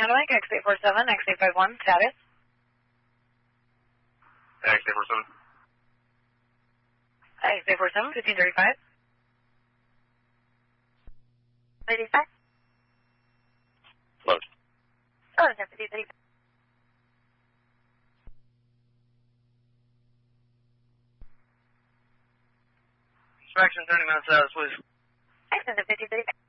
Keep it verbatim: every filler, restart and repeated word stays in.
Kennewick, X eight four seven, X eight five one, status. X eight four seven. X eight four seven, fifteen thirty-five. thirty-five. Load. Oh, it's fifteen thirty-five. Inspection thirty minutes out, please. X fifteen thirty-five.